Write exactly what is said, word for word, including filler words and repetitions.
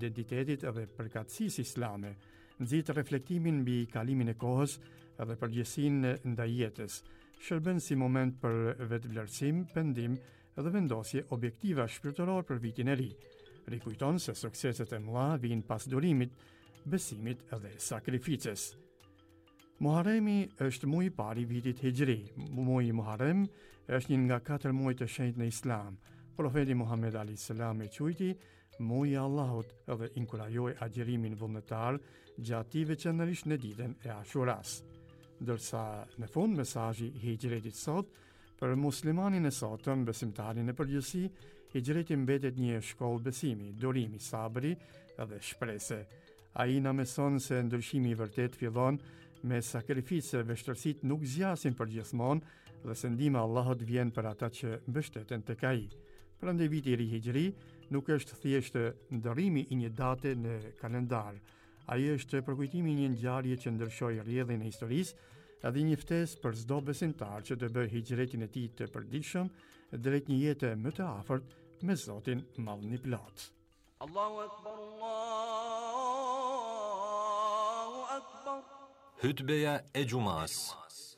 identitetit edhe përkatësisë islame, nxit reflektimin mbi kalimin e kohës edhe përgjegjësinë ndaj jetës, shërben si moment për vetvlerësim, pendim dhe vendosje objektiva shpirtërore për vitin e ri. Rikujton se sukseset e mëdha vijnë pas durimit, besimit dhe sakrificës. Muharremi është muaji i parë i vitit hijri. Muaji Muharrem është një nga katër muajt e shenjtë në Islam. Profeti Muhammed alayhis salam e quajti muaji i Allahut dhe inkurajoi agjërimin vullnetar gjatë tij, veçanërisht në ditën e Ashuras. Ndërsa në fund mesazhi i hijretit sot për muslimanin e sotëm, besimtarin e përgjithësi, hijreti mbetet një shkollë besimi, durimi, sabri dhe shprese. Ai na mëson se ndryshimi i vërtet fillon me sakrificë, vështirësitë nuk zgjasin përgjithmonë dhe se ndihma e Allahut vjen për ata që mbështeten tek ai. Prandaj viti i ri hijri nuk është thjesht ndërrimi i një date në kalendar. Ai është përkujtimi i një ngjarje që ndryshoi rrjedhin e historisë, edhe një ftesë për çdo besimtar që të bëjë hijretin e tij të përditshëm drejt një jete më të afërt me Zotin Madhni Plot. Allahu Akbar, Allahu Akbar. Hutbeja e Gjumas.